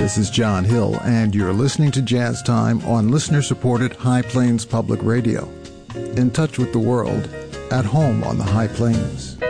This is John Hill, and you're listening to Jazz Time on listener-supported High Plains Public Radio. In touch with the world, at home on the High Plains.